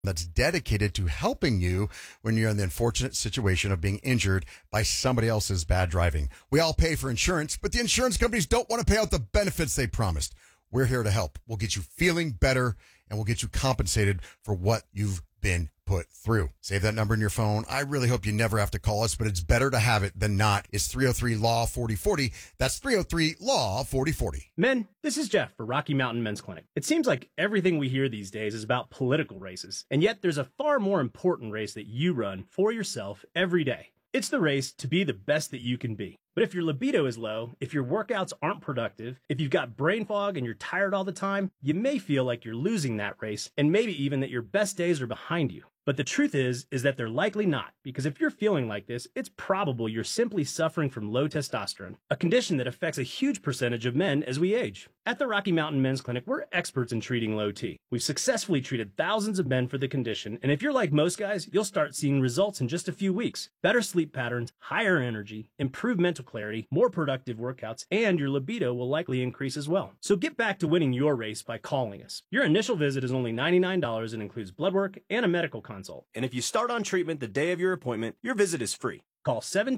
that's dedicated to helping you when you're in the unfortunate situation of being injured by somebody else's bad driving. We all pay for insurance, but the insurance companies don't want to pay out the benefits they promised. We're here to help. We'll get you feeling better, and we'll get you compensated for what you've been put through. Save that number in your phone. I really hope you never have to call us, but it's better to have it than not. It's 303-LAW-4040. That's 303-LAW-4040. Men, this is Jeff for Rocky Mountain Men's Clinic. It seems like everything we hear these days is about political races, and yet there's a far more important race that you run for yourself every day. It's the race to be the best that you can be. But if your libido is low, if your workouts aren't productive, if you've got brain fog and you're tired all the time, you may feel like you're losing that race, and maybe even that your best days are behind you. But the truth is that they're likely not, because if you're feeling like this, it's probable you're simply suffering from low testosterone, a condition that affects a huge percentage of men as we age. At the Rocky Mountain Men's Clinic, we're experts in treating low T. We've successfully treated thousands of men for the condition, and if you're like most guys, you'll start seeing results in just a few weeks. Better sleep patterns, higher energy, improved mental clarity, more productive workouts, and your libido will likely increase as well. So get back to winning your race by calling us. Your initial visit is only $99 and includes blood work and a medical consult. And if you start on treatment the day of your appointment, your visit is free. Call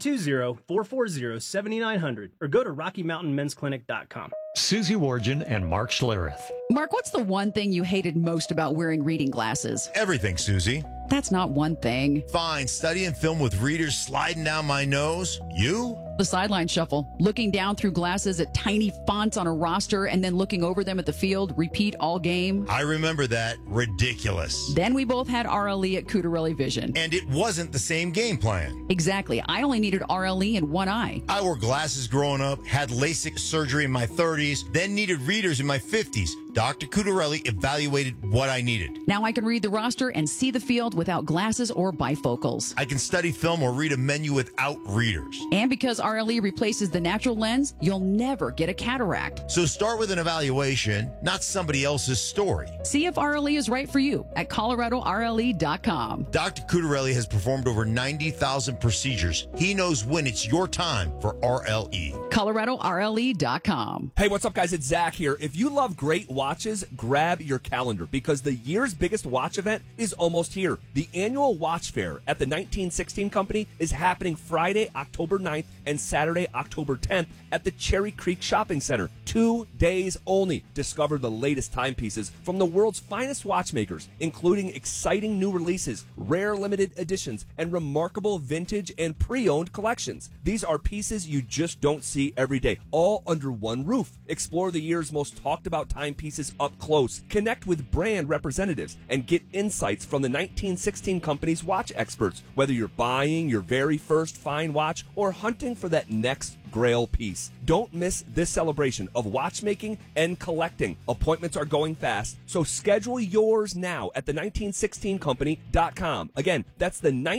720-440-7900 or go to RockyMountainMen'sClinic.com. Susie Wargin and Mark Schlereth. Mark, what's the one thing you hated most about wearing reading glasses? Everything, Susie. That's not one thing. Fine, studying film with readers sliding down my nose. You? The sideline shuffle, looking down through glasses at tiny fonts on a roster and then looking over them at the field, repeat all game. I remember that. Ridiculous. Then we both had RLE at Cutarelli Vision. And it wasn't the same game plan. Exactly. I only needed RLE in one eye. I wore glasses growing up, had LASIK surgery in my 30s, then needed readers in my 50s. Dr. Cutarelli evaluated what I needed. Now I can read the roster and see the field without glasses or bifocals. I can study film or read a menu without readers. And because RLE replaces the natural lens, you'll never get a cataract. So start with an evaluation, not somebody else's story. See if RLE is right for you at ColoradoRLE.com. Dr. Cutarelli has performed over 90,000 procedures. He knows when it's your time for RLE. ColoradoRLE.com. Hey, what's up, guys? It's Zach here. If you love great watches, grab your calendar because the year's biggest watch event is almost here. The annual watch fair at the 1916 Company is happening Friday, October 9th and Saturday, October 10th at the Cherry Creek Shopping Center. 2 days only. Discover the latest timepieces from the world's finest watchmakers, including exciting new releases, rare limited editions, and remarkable vintage and pre-owned collections. These are pieces you just don't see every day, all under one roof. Explore the year's most talked about timepieces up close. Connect with brand representatives and get insights from the 1916 Company's watch experts, whether you're buying your very first fine watch or hunting for that next grail piece. Don't miss this celebration of watchmaking and collecting. Appointments are going fast, so schedule yours now at the1916company.com. Again, that's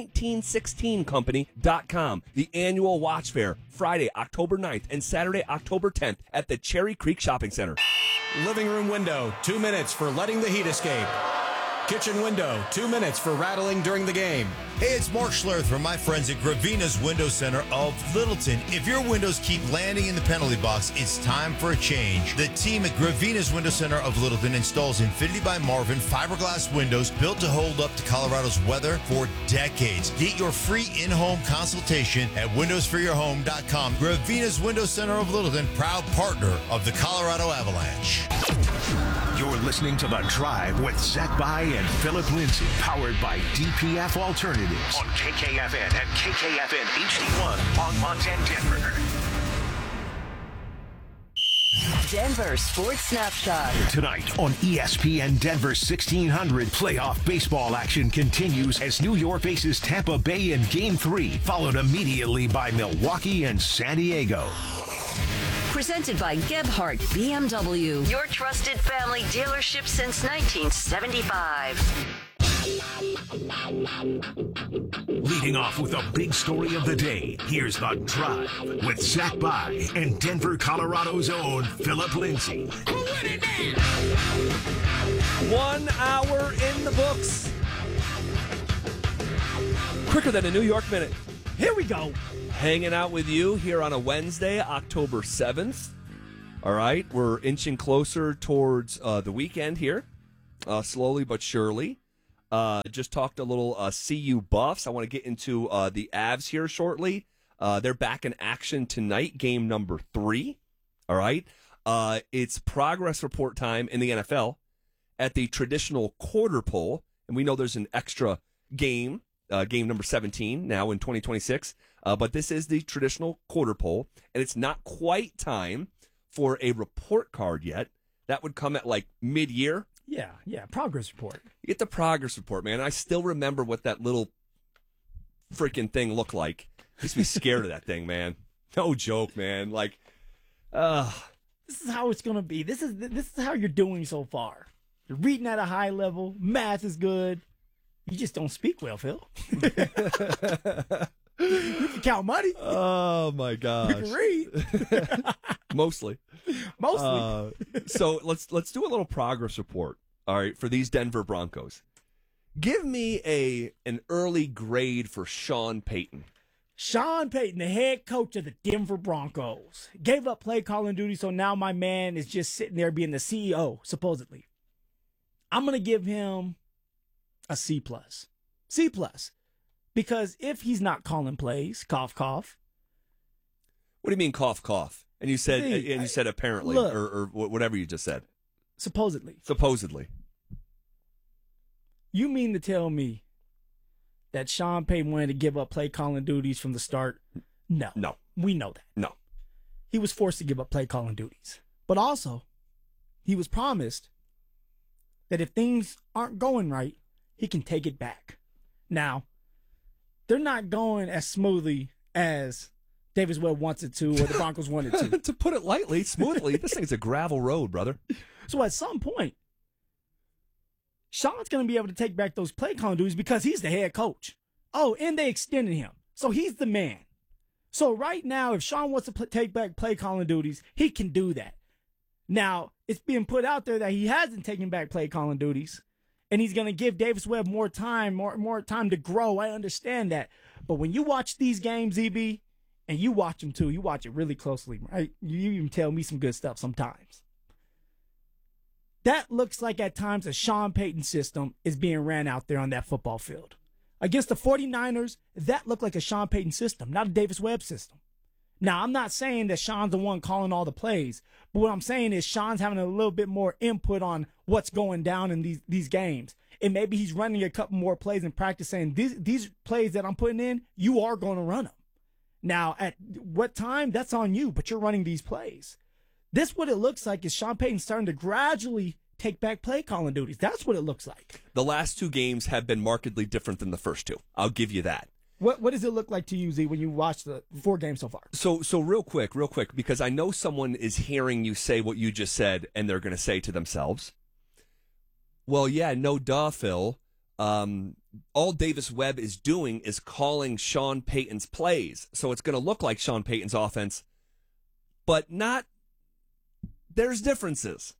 the1916company.com. The annual watch fair, Friday, October 9th and Saturday, October 10th at the Cherry Creek Shopping Center. Living room window, 2 minutes for letting the heat escape. Kitchen window, 2 minutes for rattling during the game. Hey, it's Mark Schlereth from my friends at Gravina's Window Center of Littleton. If your windows keep landing in the penalty box, it's time for a change. The team at Gravina's Window Center of Littleton installs Infinity by Marvin fiberglass windows built to hold up to Colorado's weather for decades. Get your free in-home consultation at windowsforyourhome.com. Gravina's Window Center of Littleton, proud partner of the Colorado Avalanche. You're listening to The Drive with Zach By and Philip Lindsay, powered by DPF Alternatives on KKFN and KKFN HD1 on Montana, Denver. Denver Sports Snapshot. Tonight on ESPN Denver 1600, playoff baseball action continues as New York faces Tampa Bay in Game 3, followed immediately by Milwaukee and San Diego. Presented by Gebhardt BMW, your trusted family dealership since 1975. Leading off with a big story of the day, here's The Drive with Zach By and Denver, Colorado's own Philip Lindsay. 1 hour in the books. Quicker than a New York minute. Here we go. Hanging out with you here on a Wednesday, October 7th. All right, we're inching closer towards the weekend here, slowly but surely. Just talked a little CU Buffs. I want to get into the Avs here shortly. They're back in action tonight, game number 3. All right. It's progress report time in the NFL at the traditional quarter pole. And we know there's an extra game, game number 17 now in 2026. But this is the traditional quarter pole. And it's not quite time for a report card yet. That would come at like mid-year. Yeah, progress report. You get the progress report, man. I still remember what that little freaking thing looked like. Makes me scared of that thing, man. No joke, man. Like, this is how it's gonna be. This is how you're doing so far. You're reading at a high level. Math is good. You just don't speak well, Phil. You can count money. Oh my gosh. You can read. Mostly. So let's do a little progress report. All right, for these Denver Broncos. Give me an early grade for Sean Payton. Sean Payton, the head coach of the Denver Broncos, gave up play calling duty, so now my man is just sitting there being the CEO, supposedly. I'm going to give him a C+. C+. Because if he's not calling plays, cough, cough. What do you mean cough, cough? And you said apparently, look, or whatever you just said. Supposedly. You mean to tell me that Sean Payton wanted to give up play calling duties from the start? No. We know that. No. He was forced to give up play calling duties. But also, he was promised that if things aren't going right, he can take it back. Now, they're not going as smoothly as Davis Webb wants it to or the Broncos want it to. To put it lightly, smoothly, this thing's a gravel road, brother. So at some point, Sean's going to be able to take back those play calling duties because he's the head coach. Oh, and they extended him. So he's the man. So right now, if Sean wants to take back play calling duties, he can do that. Now, it's being put out there that he hasn't taken back play calling duties, and he's going to give Davis Webb more time to grow. I understand that. But when you watch these games, EB, and you watch them too, you watch it really closely, right? You even tell me some good stuff sometimes. That looks like at times a Sean Payton system is being ran out there on that football field. Against the 49ers, that looked like a Sean Payton system, not a Davis Webb system. Now, I'm not saying that Sean's the one calling all the plays, but what I'm saying is Sean's having a little bit more input on what's going down in these games. And maybe he's running a couple more plays in practice saying, these plays that I'm putting in, you are going to run them. Now, at what time, that's on you, but you're running these plays. This, what it looks like, is Sean Payton starting to gradually take back play calling duties. That's what it looks like. The last 2 games have been markedly different than the first 2. I'll give you that. What does it look like to you, Z, when you watch the 4 games so far? So real quick, because I know someone is hearing you say what you just said, and they're going to say to themselves, well, yeah, no duh, Phil. All Davis Webb is doing is calling Sean Payton's plays. So it's going to look like Sean Payton's offense, but not. There's differences.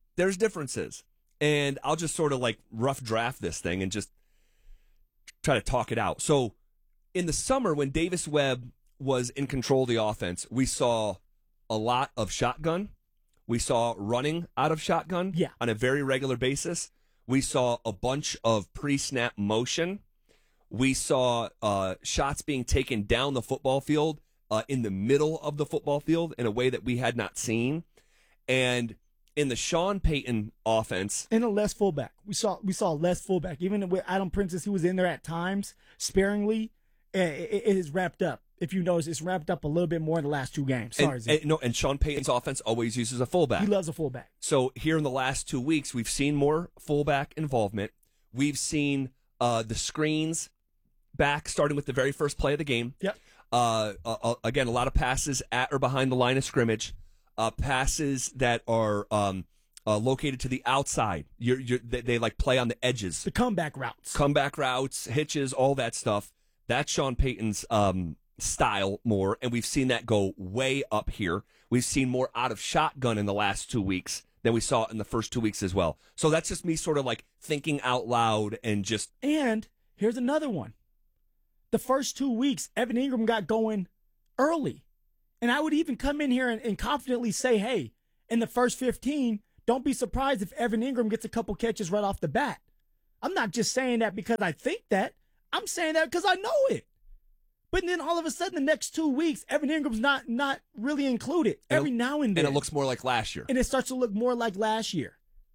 And I'll just sort of like rough draft this thing and just try to talk it out. So in the summer, when Davis Webb was in control of the offense, we saw a lot of shotgun. We saw running out of shotgun on a very regular basis. We saw a bunch of pre-snap motion. We saw shots being taken down the football field in the middle of the football field in a way that we had not seen. And in the Sean Payton offense, and a less fullback, we saw less fullback. Even with Adam Prentice, he was in there at times sparingly. It is wrapped up. If you notice, it's wrapped up a little bit more in the last 2 games. Sorry, and Sean Payton's offense always uses a fullback. He loves a fullback. So here in the last 2 weeks, we've seen more fullback involvement. We've seen the screens back, starting with the very first play of the game. Yep. Again, a lot of passes at or behind the line of scrimmage. Passes that are located to the outside. They like play on the edges. The comeback routes, hitches, all that stuff. That's Sean Payton's style more, and we've seen that go way up here. We've seen more out of shotgun in the last 2 weeks than we saw in the first 2 weeks as well. So that's just me sort of like thinking out loud and just. And here's another one. The first 2 weeks, Evan Ingram got going early. And I would even come in here and confidently say, hey, in the first 15, don't be surprised if Evan Ingram gets a couple catches right off the bat. I'm not just saying that because I think that. I'm saying that because I know it. But then all of a sudden, the next 2 weeks, Evan Ingram's not really included every now and then. And it looks more like last year. And it starts to look more like last year.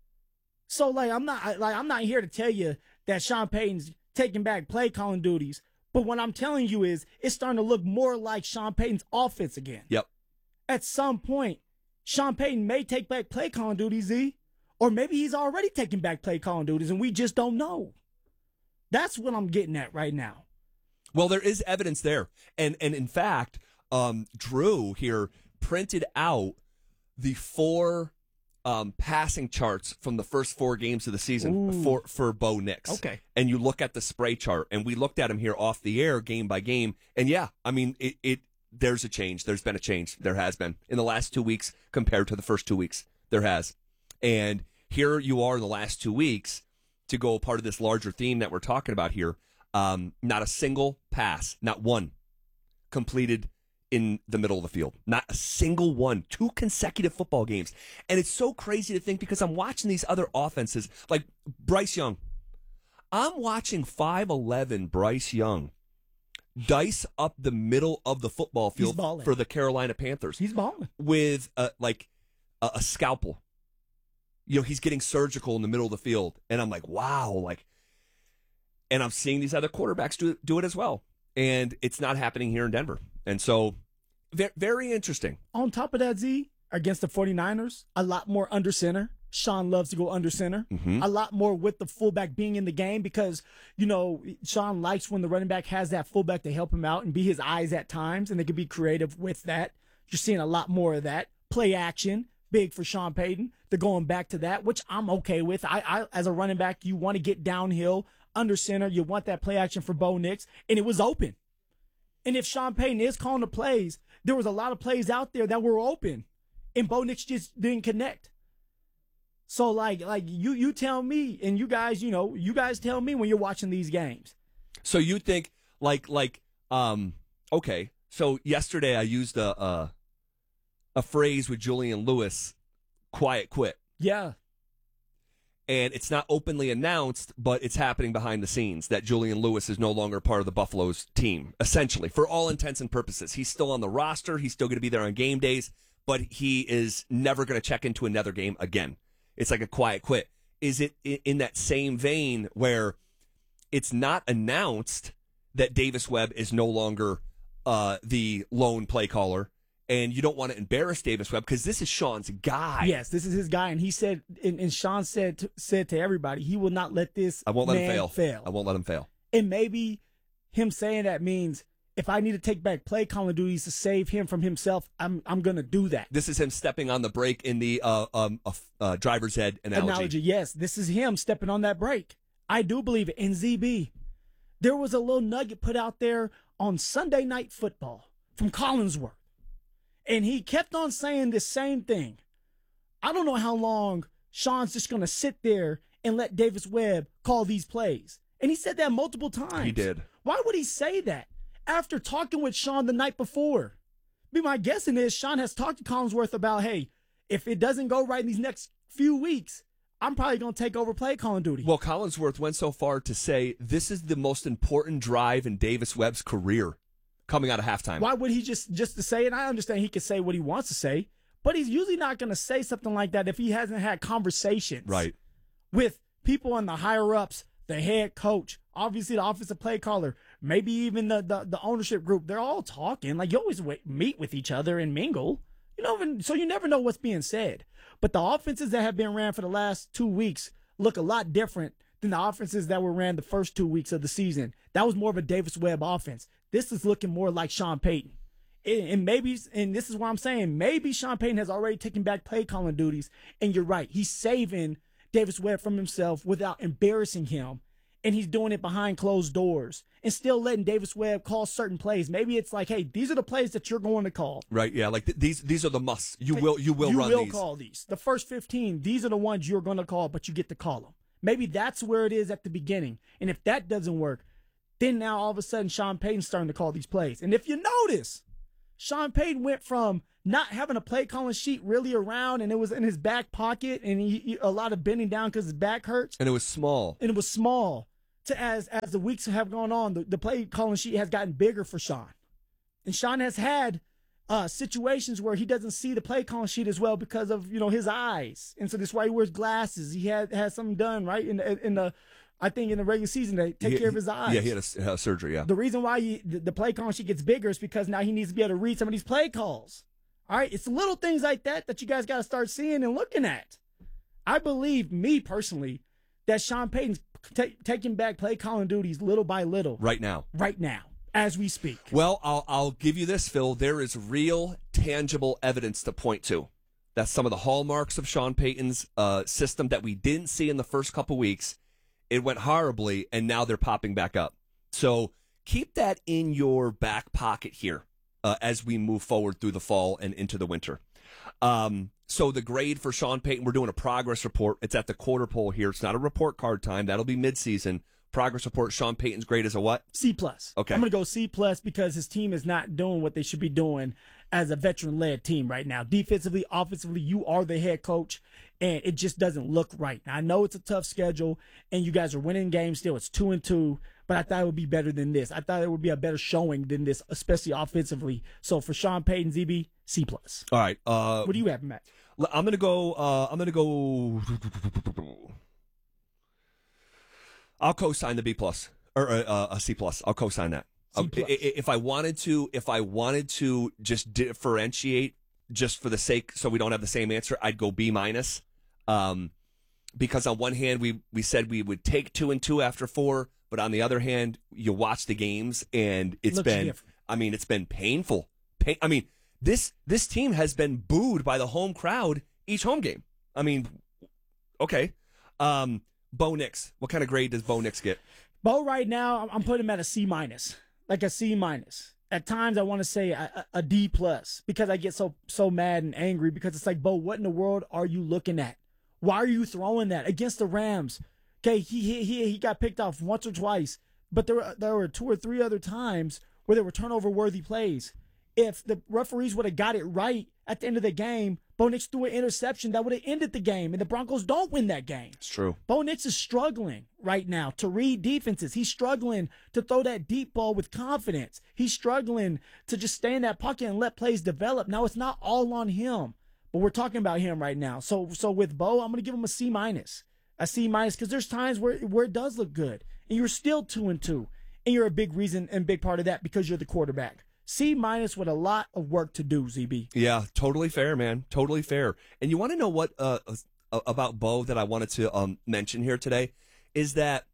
So, I'm not here to tell you that Sean Payton's taking back play calling duties. But what I'm telling you is it's starting to look more like Sean Payton's offense again. Yep. At some point, Sean Payton may take back play calling duties, Z, or maybe he's already taking back play calling duties, and we just don't know. That's what I'm getting at right now. Well, there is evidence there. And in fact, Drew here printed out the 4 passing charts from the first 4 games of the season for Bo Nix. Okay. And you look at the spray chart, and we looked at him here off the air game by game. And yeah, I mean, there's a change. There's been a change. There has been in the last 2 weeks compared to the first 2 weeks. There has. And here you are in the last 2 weeks to go part of this larger theme that we're talking about here. Not a single pass, not one, completed in the middle of the field. Not a single one. 2 consecutive football games. And it's so crazy to think because I'm watching these other offenses, like Bryce Young. I'm watching 5'11" Bryce Young dice up the middle of the football field for the Carolina Panthers. He's balling. With a scalpel. You know, he's getting surgical in the middle of the field. And I'm like, wow. And I'm seeing these other quarterbacks do it as well. And it's not happening here in Denver. And so, very interesting. On top of that, Z, against the 49ers, a lot more under center. Sean loves to go under center. Mm-hmm. A lot more with the fullback being in the game because, Sean likes when the running back has that fullback to help him out and be his eyes at times, and they can be creative with that. You're seeing a lot more of that. Play action, big for Sean Payton. They're going back to that, which I'm okay with. I as a running back, you want to get downhill, under center. You want that play action for Bo Nix, and it was open. And if Sean Payton is calling the plays, there was a lot of plays out there that were open, and Bo Nix just didn't connect. So, you tell me, and you guys tell me when you're watching these games. So you think, okay, so yesterday I used a phrase with Julian Lewis, quiet quit. Yeah. And it's not openly announced, but it's happening behind the scenes that Julian Lewis is no longer part of the Buffalo's team, essentially, for all intents and purposes. He's still on the roster. He's still going to be there on game days, but he is never going to check into another game again. It's like a quiet quit. Is it in that same vein where it's not announced that Davis Webb is no longer the lone play caller, and you don't want to embarrass Davis Webb because this is Sean's guy. Yes, this is his guy, and he said, and Sean said to everybody, he will not let this I won't let man him fail. I won't let him fail. And maybe him saying that means if I need to take back play calling duties to save him from himself, I'm going to do that. This is him stepping on the brake in the driver's ed analogy. Yes, this is him stepping on that brake. I do believe it. In ZB, there was a little nugget put out there on Sunday Night Football from Collinsworth. And he kept on saying the same thing. I don't know how long Sean's just going to sit there and let Davis Webb call these plays. And he said that multiple times. He did. Why would he say that? After talking with Sean the night before. My guessing is Sean has talked to Collinsworth about, hey, if it doesn't go right in these next few weeks, I'm probably going to take over play calling duty. Well, Collinsworth went so far to say this is the most important drive in Davis Webb's career coming out of halftime. Why would he just to say it? I understand he can say what he wants to say, but he's usually not going to say something like that if he hasn't had conversations with people on the higher-ups, the head coach, obviously the offensive play caller, maybe even the ownership group. They're all talking. You always meet with each other and mingle. So you never know what's being said. But the offenses that have been ran for the last 2 weeks look a lot different than the offenses that were ran the first 2 weeks of the season. That was more of a Davis Webb offense. This is looking more like Sean Payton. And this is what I'm saying, maybe Sean Payton has already taken back play calling duties. And you're right. He's saving Davis Webb from himself without embarrassing him. And he's doing it behind closed doors and still letting Davis Webb call certain plays. Maybe it's like, hey, these are the plays that you're going to call. Right, yeah, these are the musts. You will run these. You will call these. The first 15, these are the ones you're going to call, but you get to call them. Maybe that's where it is at the beginning. And if that doesn't work, then now all of a sudden Sean Payton's starting to call these plays. And if you notice, Sean Payton went from not having a play calling sheet really around, and it was in his back pocket, and he a lot of bending down because his back hurts. And it was small. To as the weeks have gone on, the play calling sheet has gotten bigger for Sean. And Sean has had situations where he doesn't see the play calling sheet as well because of his eyes, and so that's why he wears glasses. He had something done right in the I think in the regular season to take care of his eyes. Yeah, he had a surgery. Yeah. The reason why the play calling sheet gets bigger is because now he needs to be able to read some of these play calls. All right, it's little things like that you guys got to start seeing and looking at. I believe, me personally, that Sean Payton's taking back play calling duties little by little. Right now, as we speak. Well, I'll give you this, Phil. There is real, tangible evidence to point to. That's some of the hallmarks of Sean Payton's system that we didn't see in the first couple weeks. It went horribly, and now they're popping back up. So keep that in your back pocket here as we move forward through the fall and into the winter. So the grade for Sean Payton, we're doing a progress report. It's at the quarter pole here. It's not a report card time. That'll be midseason. Progress report, Sean Payton's grade is a what? C+. Okay. I'm going to go C+ because his team is not doing what they should be doing as a veteran-led team right now. Defensively, offensively, you are the head coach, and it just doesn't look right. Now, I know it's a tough schedule, and you guys are winning games still. It's 2-2, but I thought it would be better than this. I thought it would be a better showing than this, especially offensively. So for Sean Payton, ZB, C+. All right. What do you have, Matt? I'm gonna go. I'll co-sign the B+ or a C+. I'll co-sign that. If I wanted to just differentiate, just for the sake, so we don't have the same answer, I'd go B-. Because on one hand, we said we would take 2-2 after 4, but on the other hand, you watch the games and it's been painful. This team has been booed by the home crowd each home game. I mean, okay. Bo Nix, what kind of grade does Bo Nix get? Bo right now, I'm putting him at a C-, like a C-. At times, I want to say a D+ because I get so mad and angry because it's like, Bo, what in the world are you looking at? Why are you throwing that against the Rams? Okay, he got picked off once or twice, but there were 2 or 3 other times where there were turnover-worthy plays. If the referees would have got it right at the end of the game, Bo Nix threw an interception that would have ended the game, and the Broncos don't win that game. It's true. Bo Nix is struggling right now to read defenses. He's struggling to throw that deep ball with confidence. He's struggling to just stay in that pocket and let plays develop. Now, it's not all on him, but we're talking about him right now. So with Bo, I'm going to give him a C-, a C-, because there's times where it does look good, and you're still 2-2, and you're a big reason and big part of that because you're the quarterback. C- with a lot of work to do, ZB. Yeah, totally fair, man. Totally fair. And you want to know what about Bo that I wanted to mention here today is that,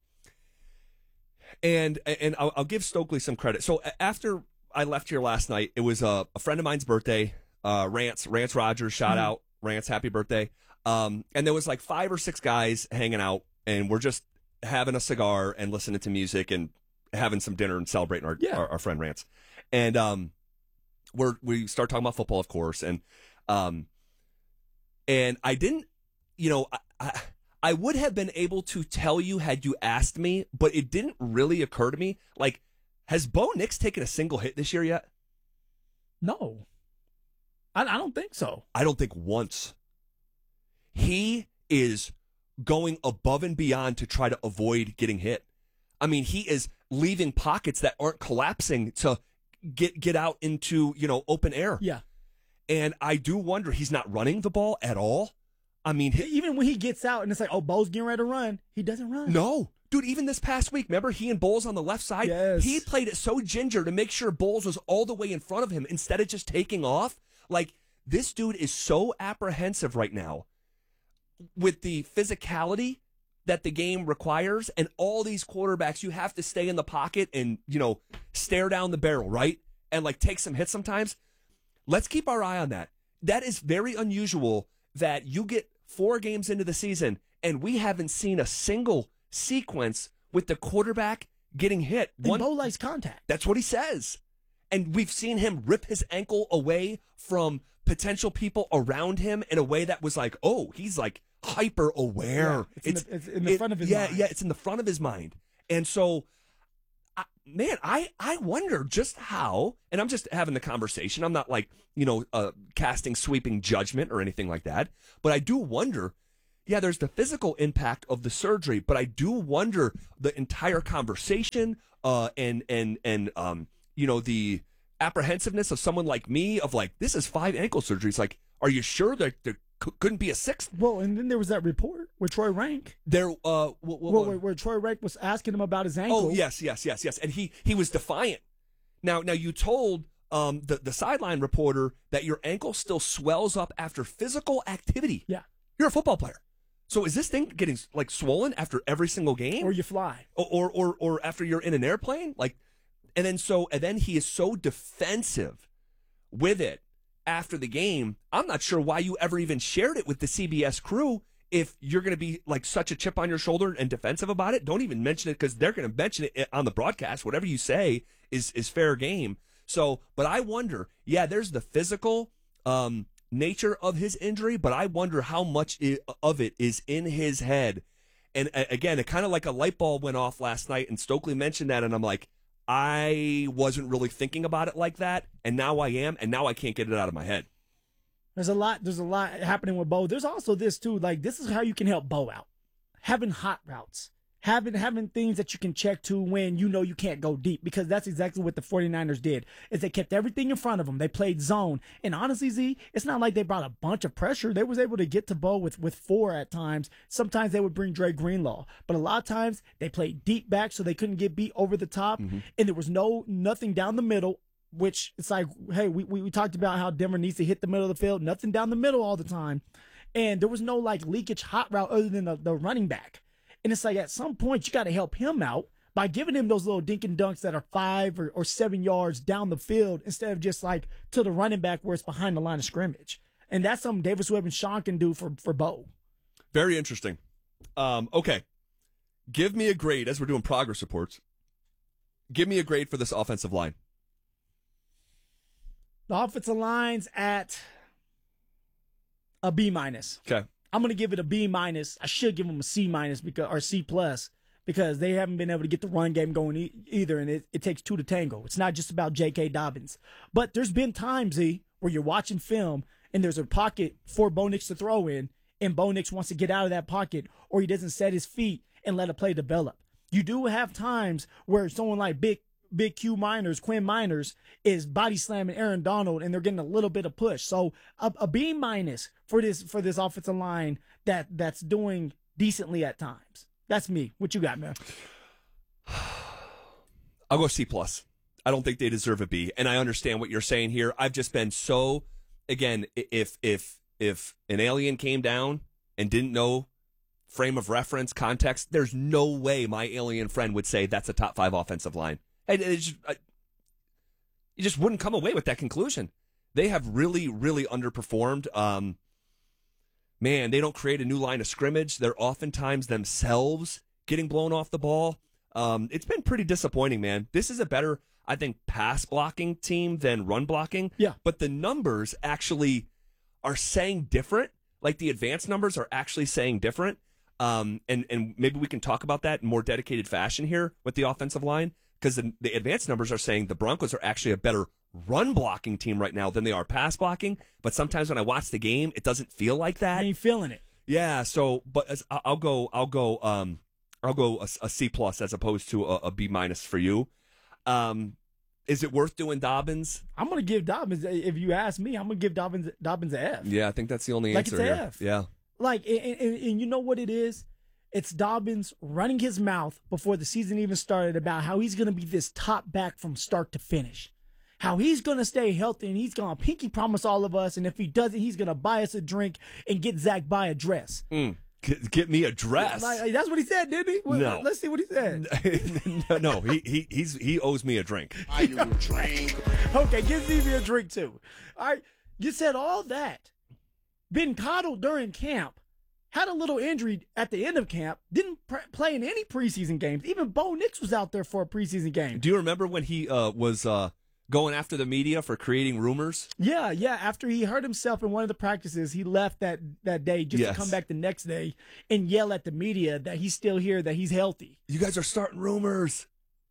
and I'll give Stokely some credit. So after I left here last night, it was a friend of mine's birthday, Rance Rogers, shout out, Rance, happy birthday. And there was like 5 or 6 guys hanging out, and we're just having a cigar and listening to music and having some dinner and celebrating our friend Rance. And we start talking about football, of course, and I didn't, I would have been able to tell you had you asked me, but it didn't really occur to me. Like, has Bo Nix taken a single hit this year yet? No, I don't think so. I don't think once. He is going above and beyond to try to avoid getting hit. I mean, he is leaving pockets that aren't collapsing to get out into, open air. Yeah. And I do wonder, he's not running the ball at all. I mean, even when he gets out and it's like, oh, Bo's getting ready to run, he doesn't run. No. Dude, even this past week, remember he and Bowles on the left side? Yes. He played it so ginger to make sure Bowles was all the way in front of him instead of just taking off. Like, this dude is so apprehensive right now with the physicality that the game requires, and all these quarterbacks, you have to stay in the pocket and, stare down the barrel, right? And, take some hits sometimes. Let's keep our eye on that. That is very unusual that you get 4 games into the season, and we haven't seen a single sequence with the quarterback getting hit. And Bo likes contact. That's what he says. And we've seen him rip his ankle away from potential people around him in a way that was like, oh, he's hyper aware. Yeah, it's in the front of his mind. Yeah, it's in the front of his mind. And so man, I wonder just how, and I'm just having the conversation. I'm not like, casting sweeping judgment or anything like that. But I do wonder, there's the physical impact of the surgery, but I do wonder the entire conversation and the apprehensiveness of someone like me of like, this is 5 ankle surgeries. Like, are you sure that there couldn't be a 6th? Well, and then there was that report with Troy Rank. Where Troy Rank was asking him about his ankle. Oh, yes. And he was defiant. Now you told the sideline reporter that your ankle still swells up after physical activity. Yeah. You're a football player. So is this thing getting like swollen after every single game? Or you fly. Or after you're in an airplane? Like, and then he is so defensive with it after the game. I'm not sure why you ever even shared it with the CBS crew. If you're going to be like such a chip on your shoulder and defensive about it, don't even mention it, because they're going to mention it on the broadcast. Whatever you say is fair game. So, but I wonder, there's the physical nature of his injury, but I wonder how much of it is in his head. And again, it kind of like a light bulb went off last night, and Stokely mentioned that, and I'm like, I wasn't really thinking about it like that, and now I am, and now I can't get it out of my head. There's a lot happening with Bo. There's also this too, like this is how you can help Bo out. Having hot routes. Having things that you can check to when you can't go deep, because that's exactly what the 49ers did, is they kept everything in front of them. They played zone. And honestly, Z, it's not like they brought a bunch of pressure. They was able to get to Bo with 4 at times. Sometimes they would bring Dre Greenlaw. But a lot of times they played deep back so they couldn't get beat over the top. Mm-hmm. And there was nothing down the middle, which it's like, hey, we talked about how Denver needs to hit the middle of the field. Nothing down the middle all the time. And there was no like leakage hot route other than the running back. And it's like at some point you got to help him out by giving him those little dink and dunks that are 5 or 7 yards down the field instead of just like to the running back where it's behind the line of scrimmage. And that's something Davis Webb and Sean can do for Bo. Very interesting. Okay. Give me a grade as we're doing progress reports. Give me a grade for this offensive line. The offensive line's at a B-. Okay. I'm going to give it a B-. I should give them a C- or C+ because they haven't been able to get the run game going either, and it takes 2 to tango. It's not just about J.K. Dobbins. But there's been times, Z, where you're watching film and there's a pocket for Bo Nix to throw in, and Bo Nix wants to get out of that pocket, or he doesn't set his feet and let a play develop. You do have times where someone like Big Quinn Miners is body slamming Aaron Donald, and they're getting a little bit of push. So a B- for this offensive line that's doing decently at times. That's me. What you got, man? I'll go C+. I don't think they deserve a B, and I understand what you're saying here. I've just been so, again, if an alien came down and didn't know frame of reference, context, there's no way my alien friend would say that's a top 5 offensive line. You just wouldn't come away with that conclusion. They have really, really underperformed. Man, they don't create a new line of scrimmage. They're oftentimes themselves getting blown off the ball. It's been pretty disappointing, man. This is a better, I think, pass blocking team than run blocking. Yeah. But the numbers actually are saying different. Like the advanced numbers are actually saying different. And maybe we can talk about that in more dedicated fashion here with the offensive line. Because the advanced numbers are saying the Broncos are actually a better run blocking team right now than they are pass blocking. But sometimes when I watch the game, it doesn't feel like that. I ain't feeling it. Yeah. So, but I'll go a C+ as opposed to a B- for you. Is it worth doing Dobbins? I'm gonna give Dobbins. If you ask me, I'm gonna give Dobbins an F. Yeah, I think that's the only answer it's here. F. Yeah. Like, and you know what it is? It's Dobbins running his mouth before the season even started about how he's going to be this top back from start to finish. How he's going to stay healthy and he's going to pinky promise all of us. And if he doesn't, he's going to buy us a drink and get Zach by a dress. Get me a dress. Like, that's what he said, didn't he? No. Let's see what he said. No, he owes me a drink. I need a drink. Okay, give Stevie a drink too. All right, you said all that. Been coddled during camp. Had a little injury at the end of camp. Didn't play in any preseason games. Even Bo Nix was out there for a preseason game. Do you remember when he was going after the media for creating rumors? Yeah. After he hurt himself in one of the practices, he left that day just to come back the next day and yell at the media that he's still here, that he's healthy. You guys are starting rumors.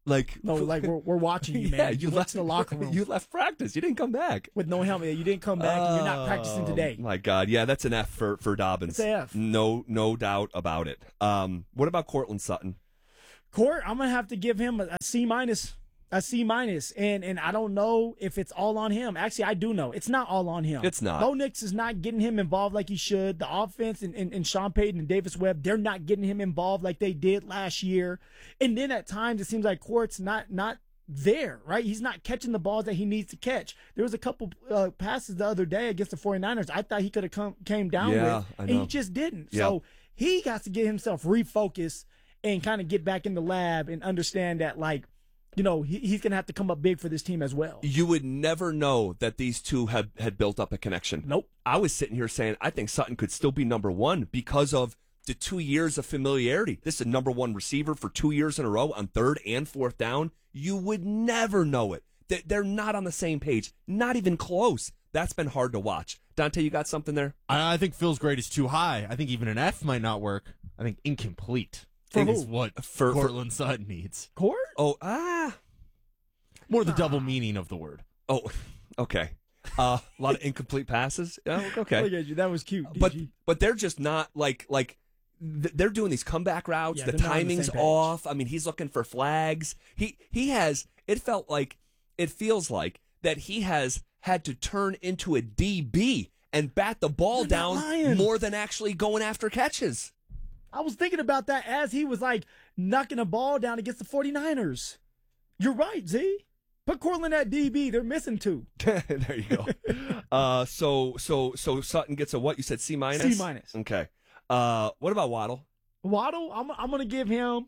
Like, No, like we're watching you, man. Yeah, you went to the locker room. You left practice. You didn't come back with no helmet. You didn't come back, and you're not practicing today. My God, yeah, that's an F for Dobbins. It's an F. No doubt about it. What about Cortland Sutton? Court, I'm gonna have to give him a C minus. A C minus, and I don't know if it's all on him. Actually, I do know it's not all on him. It's not. Bo Nix is not getting him involved like he should. The offense and Sean Payton and Davis Webb, they're not getting him involved like they did last year. And then at times it seems like Court's not there, right? He's not catching the balls that he needs to catch. There was a couple passes the other day against the 49ers I thought he could have came down with, and he just didn't. Yeah. So he got to get himself refocused and kind of get back in the lab and understand that, like, you know, he's going to have to come up big for this team as well. You would never know that these two had built up a connection. Nope. I was sitting here saying I think Sutton could still be number one because of the 2 years of familiarity. This is a number one receiver for 2 years in a row on third and fourth down. You would never know it. They're not on the same page, not even close. That's been hard to watch. Dante, you got something there? I think Phil's grade is too high. I think even an F might not work. I think incomplete is what Cortland Sutton needs. Court? Oh, more the double meaning of the word. Oh, okay. A lot of incomplete passes. Oh, okay. Look at you. That was cute. But they're just not like they're doing these comeback routes. Yeah, the they're not on the timing's same page. off. I mean, he's looking for flags. He has. It feels like that he has had to turn into a DB and bat the ball You're not down lying. more than actually going after catches. I was thinking about that as he was like knocking a ball down against the 49ers. You're right, Z. Put Cortland at DB. They're missing two. There you go. So Sutton gets a what? You said C minus? C minus. Okay. What about Waddle? Waddle, I'm going to give him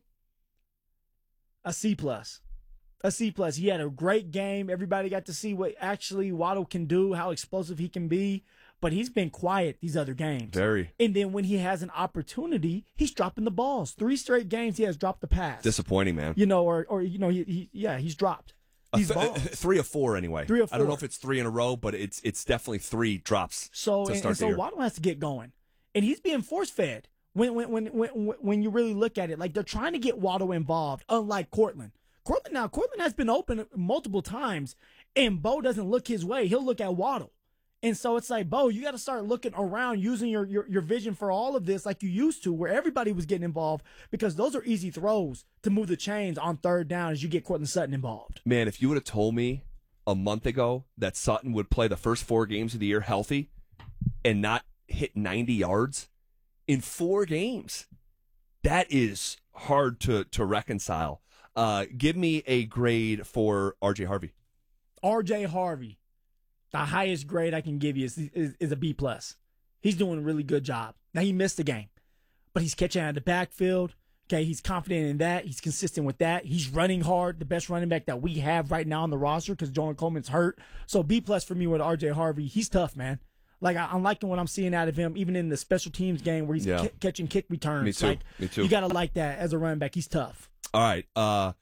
a C plus. A C plus. He had a great game. Everybody got to see what actually Waddle can do, how explosive he can be. But he's been quiet these other games. Very. And then when he has an opportunity, he's dropping the balls. 3 straight games he has dropped the pass. Disappointing, man. You know, or you know, he's dropped these balls. 3 of 4 anyway. 3 of 4. I don't know if it's 3 in a row, but it's definitely 3 drops. So to start the year. Waddle has to get going, and he's being force fed. When you really look at it, like they're trying to get Waddle involved, unlike Cortland. Cortland has been open multiple times, and Bo doesn't look his way. He'll look at Waddle. And so it's like, Bo, you got to start looking around, using your vision for all of this like you used to, where everybody was getting involved, because those are easy throws to move the chains on third down as you get Cortland Sutton involved. Man, if you would have told me a month ago that Sutton would play the first 4 games of the year healthy and not hit 90 yards in 4 games, that is hard to reconcile. Give me a grade for R.J. Harvey. R.J. Harvey. The highest grade I can give you is a B+. He's doing a really good job. Now, he missed the game, but he's catching out of the backfield. Okay, he's confident in that. He's consistent with that. He's running hard, the best running back that we have right now on the roster because Jordan Coleman's hurt. So B+ for me with R.J. Harvey. He's tough, man. Like, I'm liking what I'm seeing out of him, even in the special teams game where he's catching kick returns. Me too. Like, Me too. You got to like that as a running back. He's tough. All right.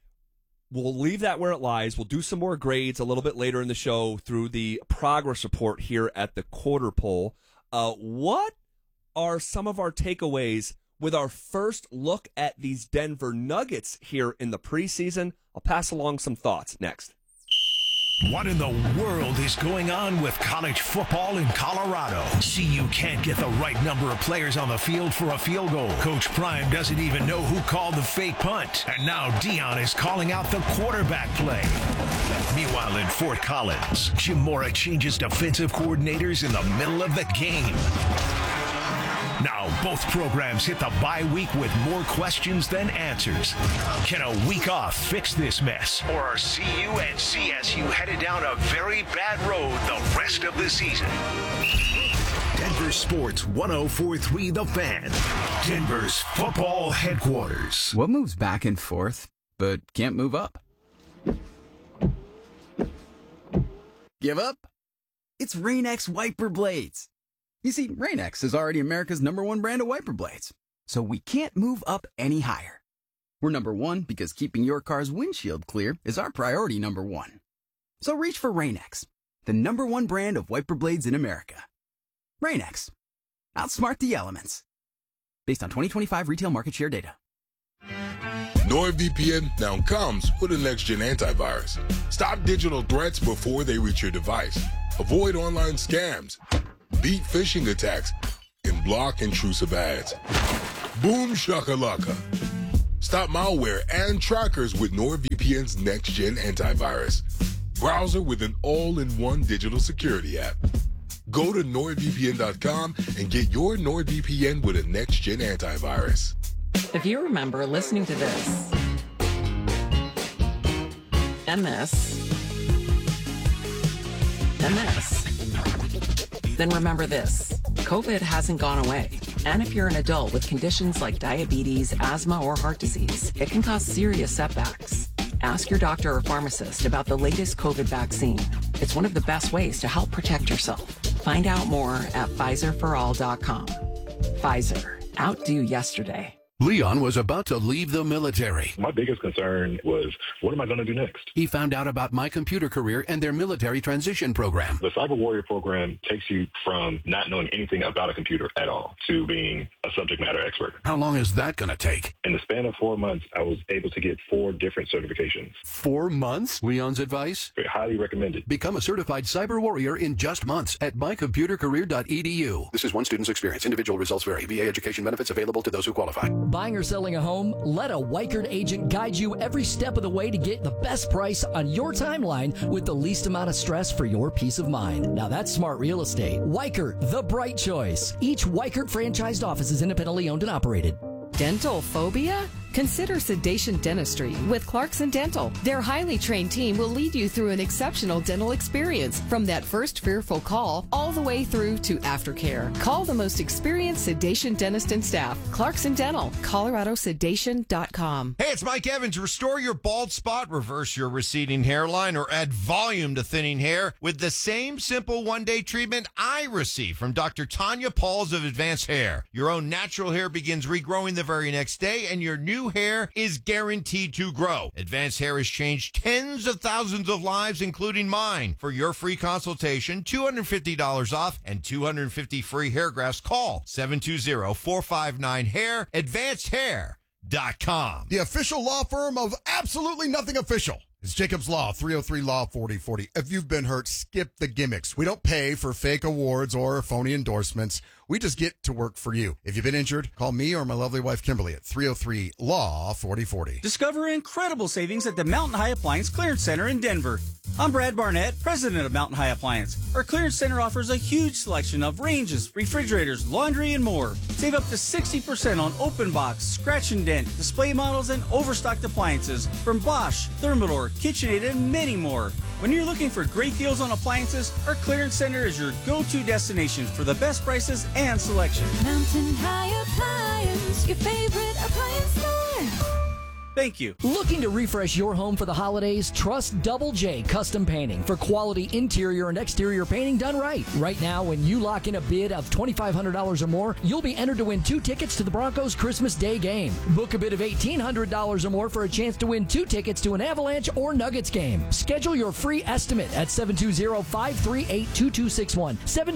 We'll leave that where it lies. We'll do some more grades a little bit later in the show through the progress report here at the quarter pole. What are some of our takeaways with our first look at these Denver Nuggets here in the preseason? I'll pass along some thoughts next. What in the world is going on with college football in Colorado? CU can't get the right number of players on the field for a field goal. Coach Prime doesn't even know who called the fake punt. And now Dion is calling out the quarterback play. Meanwhile, in Fort Collins, Jim Mora changes defensive coordinators in the middle of the game. Now, both programs hit the bye week with more questions than answers. Can a week off fix this mess? Or are CU and CSU headed down a very bad road the rest of the season? Denver Sports 104.3 The Fan, Denver's football headquarters. What moves back and forth, but can't move up? Give up? It's Rain-X wiper blades. You see, Rain-X is already America's #1 brand of wiper blades, so we can't move up any higher. We're #1 because keeping your car's windshield clear is our priority #1. So reach for Rain-X, the #1 brand of wiper blades in America. Rain-X. Outsmart the elements. Based on 2025 retail market share data. NordVPN now comes with a next-gen antivirus. Stop digital threats before they reach your device. Avoid online scams. Beat phishing attacks. And block intrusive ads. Boom shakalaka. Stop malware and trackers with NordVPN's next-gen antivirus. Browser with an all-in-one digital security app. Go to NordVPN.com and get your NordVPN with a next-gen antivirus. If you remember listening to this, and this, and this, then remember this. COVID hasn't gone away. And if you're an adult with conditions like diabetes, asthma, or heart disease, it can cause serious setbacks. Ask your doctor or pharmacist about the latest COVID vaccine. It's one of the best ways to help protect yourself. Find out more at PfizerForAll.com. Pfizer. Outdo yesterday. Leon was about to leave the military. My biggest concern was, what am I going to do next? He found out about My Computer Career and their military transition program. The Cyber Warrior program takes you from not knowing anything about a computer at all to being a subject matter expert. How long is that going to take? In the span of 4 months, I was able to get 4 different certifications. 4 months? Leon's advice? Highly recommended. Become a certified cyber warrior in just months at mycomputercareer.edu. This is one student's experience. Individual results vary. VA education benefits available to those who qualify. Buying or selling a home? Let a Weichert agent guide you every step of the way to get the best price on your timeline with the least amount of stress for your peace of mind. Now that's smart real estate. Weichert, the bright choice. Each Weichert franchised office is independently owned and operated. Dental phobia? Consider Sedation Dentistry with Clarkson Dental. Their highly trained team will lead you through an exceptional dental experience from that first fearful call all the way through to aftercare. Call the most experienced sedation dentist and staff. Clarkson Dental, coloradosedation.com. Hey, it's Mike Evans. Restore your bald spot, reverse your receding hairline, or add volume to thinning hair with the same simple one-day treatment I receive from Dr. Tanya Pauls of Advanced Hair. Your own natural hair begins regrowing the very next day, and your new hair is guaranteed to grow. Advanced Hair has changed tens of thousands of lives, including mine. For your free consultation, $250 off and 250 free hair grafts. Call 720-459-HAIR, AdvancedHair.com. The official law firm of absolutely nothing official. It's Jacobs Law, 303 Law 4040. If you've been hurt, skip the gimmicks. We don't pay for fake awards or phony endorsements. We just get to work for you. If you've been injured, call me or my lovely wife Kimberly at 303 Law 4040. Discover incredible savings at the Mountain High Appliance Clearance Center in Denver. I'm Brad Barnett, president of Mountain High Appliance. Our clearance center offers a huge selection of ranges, refrigerators, laundry, and more. Save up to 60% on open box, scratch and dent, display models, and overstocked appliances from Bosch, Thermador, KitchenAid, and many more. When you're looking for great deals on appliances, our clearance center is your go-to destination for the best prices and selection. Mountain High Appliance, your favorite appliance store. Thank you. Looking to refresh your home for the holidays? Trust Double J Custom Painting for quality interior and exterior painting done right. Right now, when you lock in a bid of $2,500 or more, you'll be entered to win 2 tickets to the Broncos Christmas Day game. Book a bid of $1,800 or more for a chance to win 2 tickets to an Avalanche or Nuggets game. Schedule your free estimate at 720-538-2261.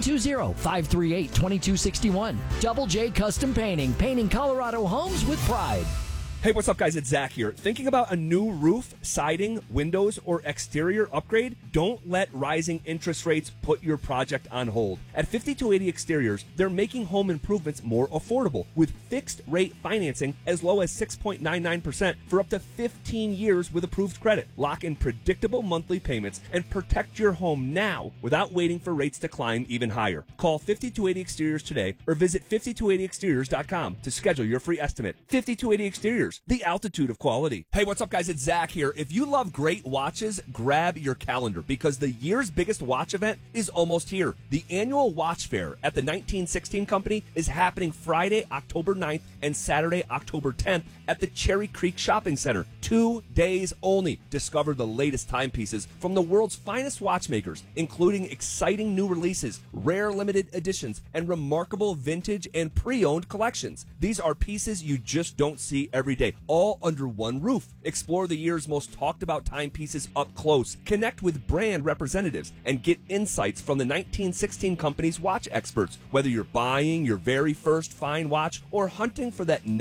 720-538-2261. Double J Custom Painting. Painting Colorado homes with pride. Hey, what's up, guys? It's Zach here. Thinking about a new roof, siding, windows, or exterior upgrade? Don't let rising interest rates put your project on hold. At 5280 Exteriors, they're making home improvements more affordable with fixed-rate financing as low as 6.99% for up to 15 years with approved credit. Lock in predictable monthly payments and protect your home now without waiting for rates to climb even higher. Call 5280 Exteriors today or visit 5280exteriors.com to schedule your free estimate. 5280 Exteriors. The altitude of quality. Hey, what's up, guys? It's Zach here. If you love great watches, grab your calendar because the year's biggest watch event is almost here. The annual watch fair at the 1916 Company is happening Friday, October 9th and Saturday, October 10th at the Cherry Creek Shopping Center. 2 days only. Discover the latest timepieces from the world's finest watchmakers, including exciting new releases, rare limited editions, and remarkable vintage and pre-owned collections. These are pieces you just don't see every day, all under one roof. Explore the year's most talked about timepieces up close. Connect with brand representatives and get insights from the 1916 Company's watch experts. Whether you're buying your very first fine watch or hunting for that next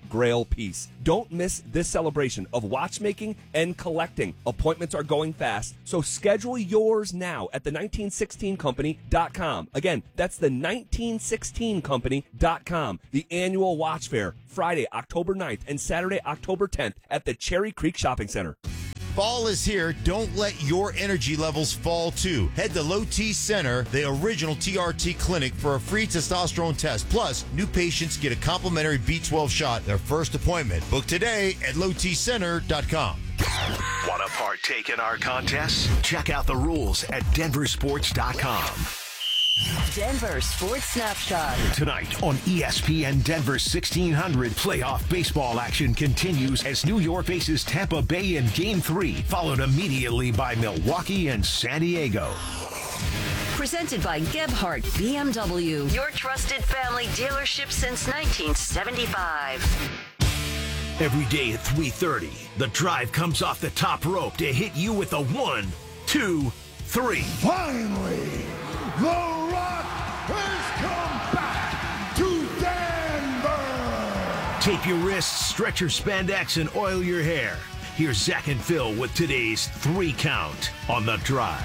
grail piece. Don't miss this celebration of watchmaking and collecting. Appointments are going fast, so schedule yours now at the1916company.com. Again, that's the 1916company.com. The annual watch fair, Friday, October 9th and Saturday, October 10th at the Cherry Creek Shopping Center. Fall is here. Don't let your energy levels fall too. Head to Low T Center, the original TRT clinic, for a free testosterone test. Plus, new patients get a complimentary B12 shot their first appointment. Book today at lowtcenter.com. Want to partake in our contest? Check out the rules at denversports.com. Denver Sports Snapshot. Tonight on ESPN Denver 1600, playoff baseball action continues as New York faces Tampa Bay in Game 3, followed immediately by Milwaukee and San Diego. Presented by Gebhardt BMW, your trusted family dealership since 1975. Every day at 3:30, the drive comes off the top rope to hit you with a 1, 2, 3. Finally, The Rock has come back to Denver. Tape your wrists, stretch your spandex, and oil your hair. Here's Zach and Phil with today's 3 count on The Drive.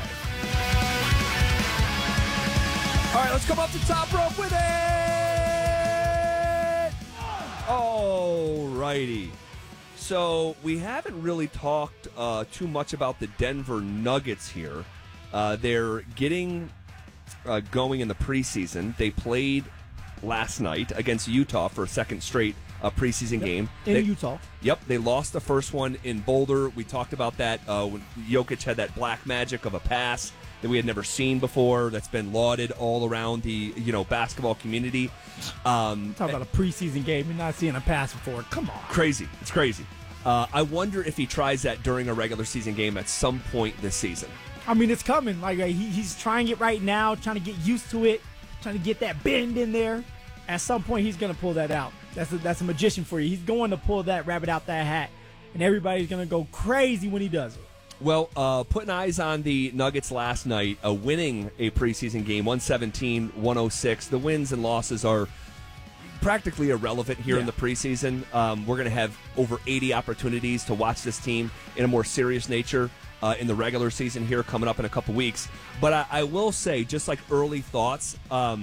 All right, let's come off the top rope with it. All righty. So we haven't really talked too much about the Denver Nuggets here. They're getting going in the preseason. They played last night against Utah for a second straight preseason game. In Utah. Yep, they lost the first one in Boulder. We talked about that when Jokic had that black magic of a pass that we had never seen before. That's been lauded all around the basketball community. Talk about a preseason game. You're not seeing a pass before. Come on. Crazy. It's crazy. I wonder if he tries that during a regular season game at some point this season. I mean, it's coming. Like he's trying it right now, trying to get used to it, trying to get that bend in there. At some point, he's going to pull that out. That's a magician for you. He's going to pull that rabbit out that hat, and everybody's going to go crazy when he does it. Well, putting eyes on the Nuggets last night, winning a preseason game, 117-106. The wins and losses are practically irrelevant here in the preseason. We're going to have over 80 opportunities to watch this team in a more serious nature in the regular season here coming up in a couple weeks. But I will say, just like early thoughts,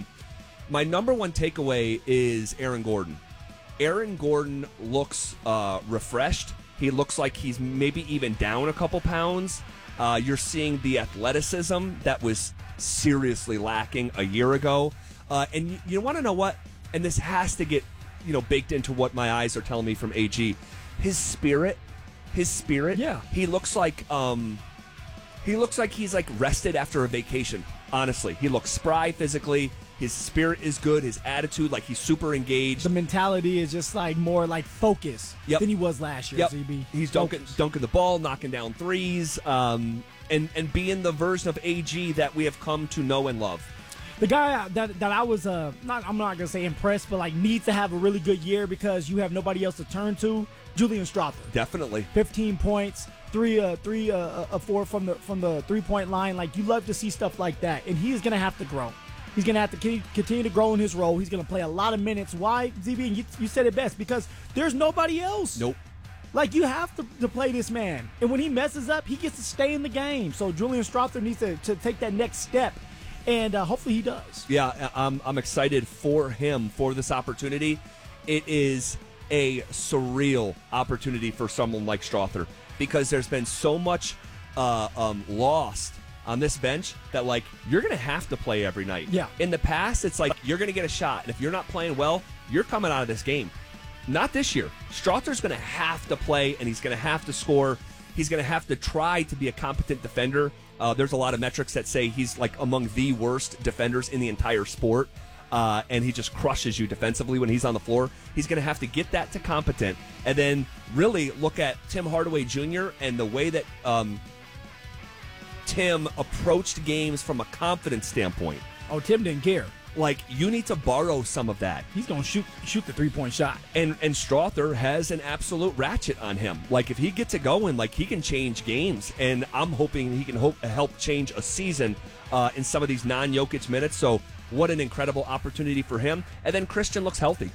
my number one takeaway is Aaron Gordon. Aaron Gordon looks refreshed. He looks like he's maybe even down a couple pounds. You're seeing the athleticism that was seriously lacking a year ago. And you want to know what? And this has to get baked into what my eyes are telling me from AG. His spirit. Yeah. He looks like he's like rested after a vacation. Honestly, he looks spry physically. His spirit is good. His attitude, like he's super engaged. The mentality is just like more like focus than he was last year. ZB. He's dunking the ball, knocking down threes, and being the version of AG that we have come to know and love. The guy that I was I'm not gonna say impressed, but like needs to have a really good year because you have nobody else to turn to. Julian Strawther. Definitely. 15 points, 4 from the 3-point line. Like you love to see stuff like that, and he is gonna have to grow. He's going to have to continue to grow in his role. He's going to play a lot of minutes. Why, ZB? You said it best. Because there's nobody else. Nope. Like, you have to play this man. And when he messes up, he gets to stay in the game. So Julian Strawther needs to take that next step. And hopefully he does. Yeah, I'm excited for him, for this opportunity. It is a surreal opportunity for someone like Strawther because there's been so much lost on this bench that, like, you're going to have to play every night. Yeah. In the past, it's like you're going to get a shot. And if you're not playing well, you're coming out of this game. Not this year. Strawther's going to have to play, and he's going to have to score. He's going to have to try to be a competent defender. There's a lot of metrics that say he's, like, among the worst defenders in the entire sport, and he just crushes you defensively when he's on the floor. He's going to have to get that to competent and then really look at Tim Hardaway Jr. and the way that Tim approached games from a confidence standpoint. Oh, Tim didn't care. Like, you need to borrow some of that. He's going to shoot the 3-point shot. And Strawther has an absolute ratchet on him. Like, if he gets it going, like, he can change games. And I'm hoping he can help change a season in some of these non-Jokic minutes. So what an incredible opportunity for him. And then Christian looks healthy.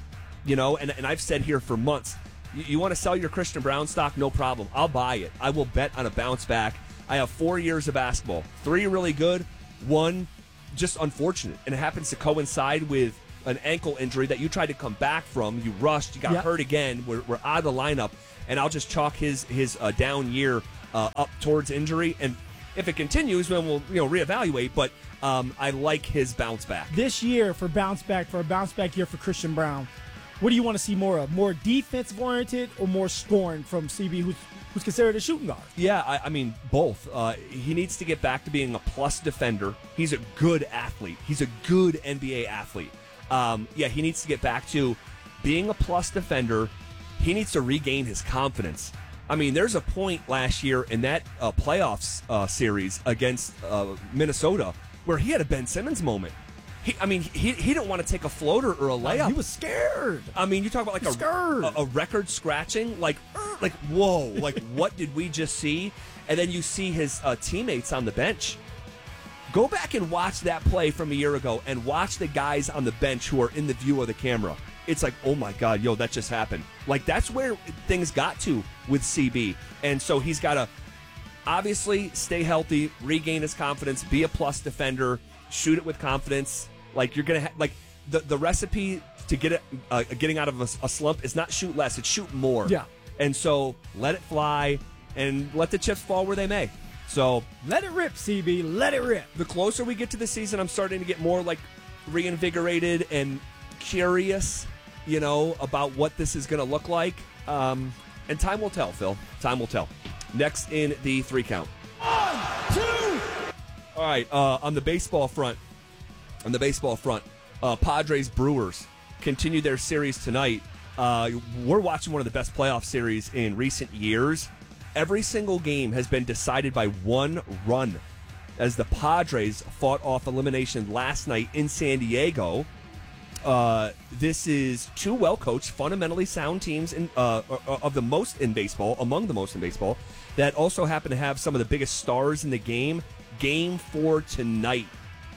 You know, and I've said here for months, you want to sell your Christian Braun stock? No problem. I'll buy it. I will bet on a bounce back. I have 4 years of basketball. 3 really good, 1 just unfortunate. And it happens to coincide with an ankle injury that you tried to come back from. You rushed. You got hurt again. We're out of the lineup. And I'll just chalk his down year up towards injury. And if it continues, then we'll reevaluate. But I like his bounce back. This year for a bounce back year for Christian Braun, what do you want to see more of? More defensive oriented or more scoring from CB, who's considered a shooting guard? Yeah, I mean, both. He needs to get back to being a plus defender. He's a good athlete. He's a good NBA athlete. He needs to get back to being a plus defender. He needs to regain his confidence. I mean, there's a point last year in that playoffs series against Minnesota where he had a Ben Simmons moment. He didn't want to take a floater or a layup. He was scared. I mean, you talk about like a record scratching, like whoa, like what did we just see? And then you see his teammates on the bench. Go back and watch that play from a year ago and watch the guys on the bench who are in the view of the camera. It's like, oh my God, that just happened. Like, that's where things got to with CB. And so he's got to obviously stay healthy, regain his confidence, be a plus defender, shoot it with confidence. Like, you're going to like the recipe to get it, getting out of a slump is not shoot less, it's shoot more. Yeah. And so let it fly and let the chips fall where they may. So let it rip, CB. Let it rip. The closer we get to the season, I'm starting to get more like reinvigorated and curious, about what this is going to look like. And time will tell, Phil. Time will tell. Next in the 3 count. 1, 2. All right. On the baseball front, Padres Brewers continue their series tonight. We're watching one of the best playoff series in recent years. Every single game has been decided by 1 run as the Padres fought off elimination last night in San Diego. This is 2 well-coached, fundamentally sound teams among the most in baseball, that also happen to have some of the biggest stars in the game. Game 4 tonight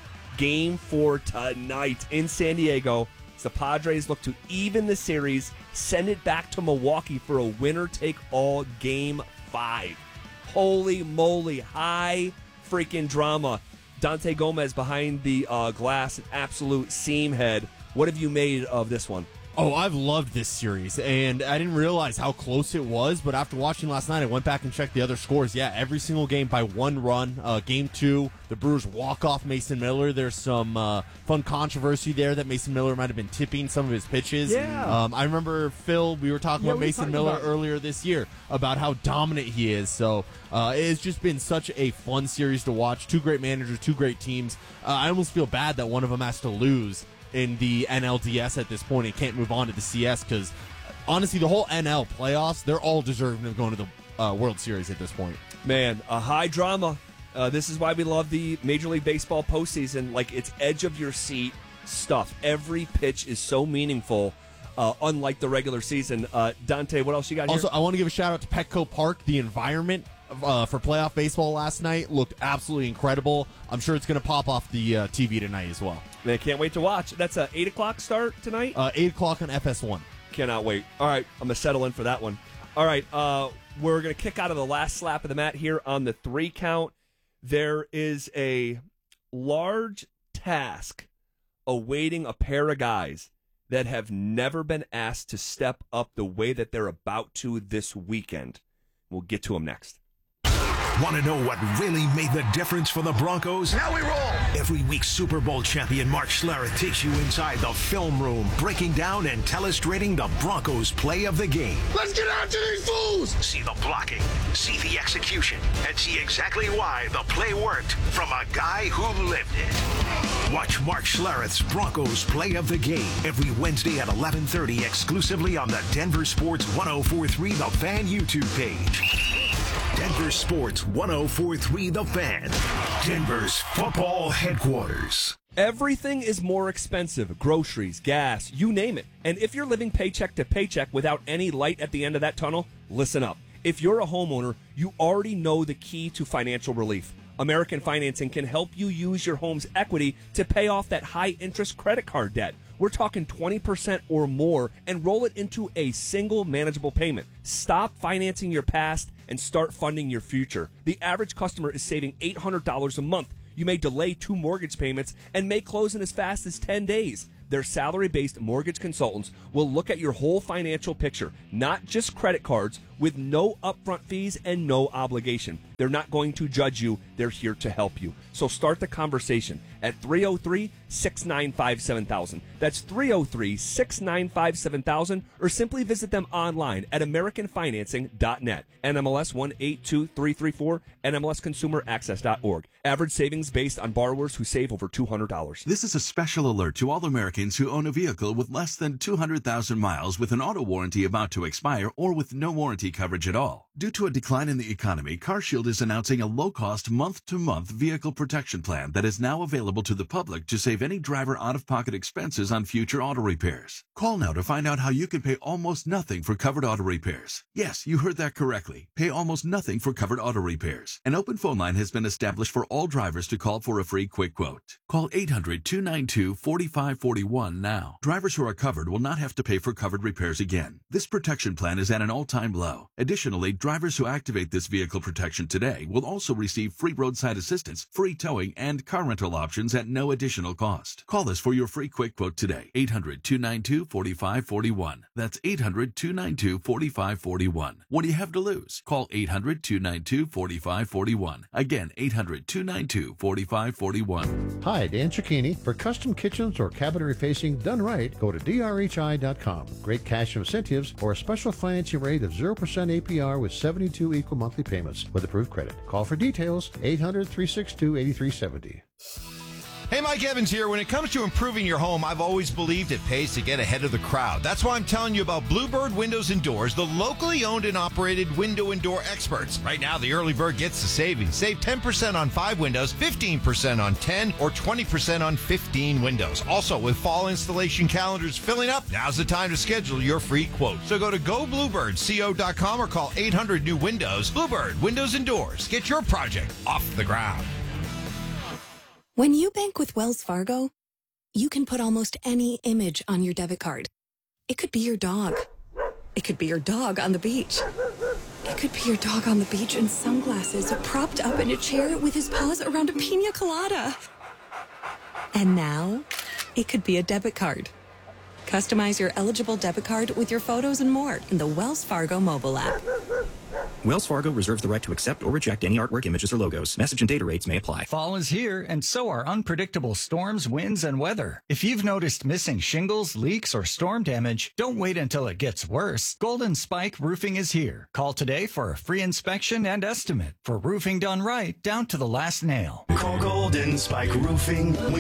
in San Diego. The Padres look to even the series, send it back to Milwaukee for a winner-take-all Game 5. Holy moly, high freaking drama. Dante Gomez behind the glass, an absolute seam head. What have you made of this one? Oh, I've loved this series, and I didn't realize how close it was, but after watching last night, I went back and checked the other scores. Yeah, every single game by 1 run. Game 2, the Brewers walk off Mason Miller. There's some fun controversy there that Mason Miller might have been tipping some of his pitches. Yeah. I remember, Phil, we were talking about Mason Miller earlier this year, about how dominant he is. So it's just been such a fun series to watch. 2 great managers, 2 great teams. I almost feel bad that one of them has to lose in the NLDS at this point and can't move on to the CS, because honestly the whole NL playoffs, they're all deserving of going to the World Series at this point. Man, a high drama. This is why we love the Major League Baseball postseason. Like, it's edge of your seat stuff. Every pitch is so meaningful, unlike the regular season. Dante, what else you got here? Also, I want to give a shout out to Petco Park. The environment for playoff baseball last night looked absolutely incredible. I'm sure it's going to pop off the TV tonight as well. Man, can't wait to watch. That's a 8 o'clock start tonight? 8 o'clock on FS1. Cannot wait. All right, I'm going to settle in for that one. All right, we're going to kick out of the last slap of the mat here on the 3 count. There is a large task awaiting a pair of guys that have never been asked to step up the way that they're about to this weekend. We'll get to them next. Want to know what really made the difference for the Broncos? Now we roll! Every week, Super Bowl champion Mark Schlereth takes you inside the film room, breaking down and illustrating the Broncos' play of the game. Let's get out to these fools! See the blocking, see the execution, and see exactly why the play worked from a guy who lived it. Watch Mark Schlereth's Broncos play of the game every Wednesday at 11:30 exclusively on the Denver Sports 104.3 The Fan YouTube page. Denver Sports 104.3 The Fan, Denver's football headquarters. Everything is more expensive. Groceries, gas, you name it. And if you're living paycheck to paycheck without any light at the end of that tunnel, listen up. If you're a homeowner, you already know the key to financial relief. American Financing can help you use your home's equity to pay off that high-interest credit card debt. We're talking 20% or more, and roll it into a single manageable payment. Stop financing your past and start funding your future. The average customer is saving $800 a month. You may delay 2 mortgage payments and may close in as fast as 10 days. Their salary-based mortgage consultants will look at your whole financial picture, not just credit cards, with no upfront fees and no obligation. They're not going to judge you. They're here to help you. So start the conversation at 303-695-7000. That's 303-695-7000, or simply visit them online at AmericanFinancing.net. NMLS 182334, NMLSConsumerAccess.org. Average savings based on borrowers who save over $200. This is a special alert to all Americans who own a vehicle with less than 200,000 miles with an auto warranty about to expire or with no warranty coverage at all. Due to a decline in the economy, CarShield is announcing a low-cost month-to-month vehicle protection plan that is now available to the public to save any driver out-of-pocket expenses on future auto repairs. Call now to find out how you can pay almost nothing for covered auto repairs. Yes, you heard that correctly. Pay almost nothing for covered auto repairs. An open phone line has been established for all drivers to call for a free quick quote. Call 800-292-4541 now. Drivers who are covered will not have to pay for covered repairs again. This protection plan is at an all-time low. Additionally, drivers who activate this vehicle protection today will also receive free roadside assistance, free towing, and car rental options at no additional cost. Call us for your free quick quote today. 800-292-4541. That's 800-292-4541. What do you have to lose? Call 800-292-4541. Again, 800-292-4541. Hi, Dan Cicchini. For custom kitchens or cabinetry facing done right, go to drhi.com. Great cash incentives or a special financing rate of 0% APR with 72 equal monthly payments with approved credit. Call for details, 800-362-8370. Hey, Mike Evans here. When it comes to improving your home, I've always believed it pays to get ahead of the crowd. That's why I'm telling you about Bluebird Windows and Doors, the locally owned and operated window and door experts. Right now, the early bird gets the savings. Save 10% on 5 windows, 15% on 10, or 20% on 15 windows. Also, with fall installation calendars filling up, now's the time to schedule your free quote. So go to gobluebirdco.com or call 800-NEW-WINDOWS. Bluebird Windows and Doors. Get your project off the ground. When you bank with Wells Fargo, you can put almost any image on your debit card. It could be your dog. It could be your dog on the beach. It could be your dog on the beach in sunglasses, propped up in a chair with his paws around a pina colada. And now, it could be a debit card. Customize your eligible debit card with your photos and more in the Wells Fargo mobile app. Wells Fargo reserves the right to accept or reject any artwork, images, or logos. Message and data rates may apply. Fall is here, and so are unpredictable storms, winds, and weather. If you've noticed missing shingles, leaks, or storm damage, don't wait until it gets worse. Golden Spike Roofing is here. Call today for a free inspection and estimate for roofing done right down to the last nail. Call Golden Spike Roofing.